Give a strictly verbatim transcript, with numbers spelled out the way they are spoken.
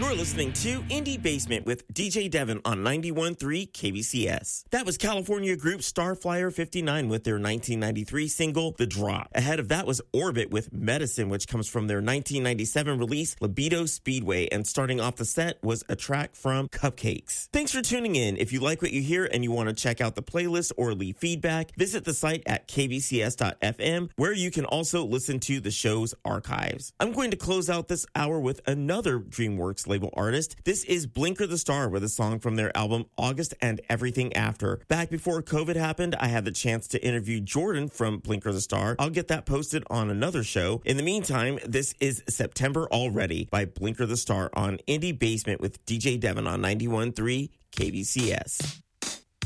You're listening to Indie Basement with D J Devin on ninety-one point three K B C S. That was California group Starflyer fifty-nine with their nineteen ninety-three single, The Drop. Ahead of that was Orbit with Medicine, which comes from their nineteen ninety-seven release, Libido Speedway. And starting off the set was a track from Cupcakes. Thanks for tuning in. If you like what you hear and you want to check out the playlist or leave feedback, visit the site at k b c s dot f m, where you can also listen to the show's archives. I'm going to close out this hour with another DreamWorks label artist. This is Blinker the Star with a song from their album August and Everything After. Back before COVID happened, I had the chance to interview Jordan from Blinker the Star. I'll get that posted on another show. In the meantime, this is September Already by Blinker the Star on Indie Basement with D J Devin on ninety-one point three K B C S.